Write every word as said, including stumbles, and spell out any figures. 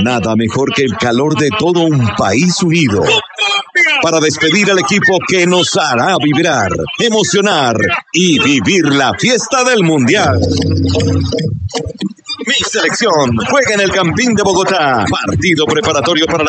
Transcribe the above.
Nada mejor que el calor de todo un país unido para despedir al equipo que nos hará vibrar, emocionar y vivir la fiesta del Mundial. Mi selección juega en el Campín de Bogotá. Partido preparatorio para la